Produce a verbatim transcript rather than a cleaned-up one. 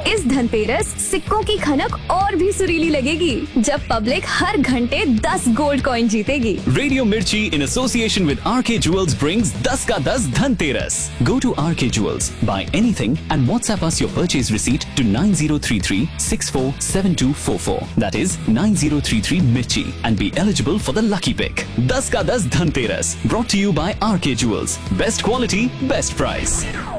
इस धनतेरस सिक्कों की खनक और भी सुरीली लगेगी जब पब्लिक हर घंटे दस गोल्ड कॉइन जीतेगी। Radio Mirchi in association with R K Jewels brings दस का दस Dhanteras. Go to R K Jewels, buy anything and WhatsApp us your purchase receipt to nine zero three three six four seven two four four. That is nine zero three three Mirchi and be eligible for the lucky pick. दस का दस Dhanteras brought to you by R K Jewels. Best quality, best price.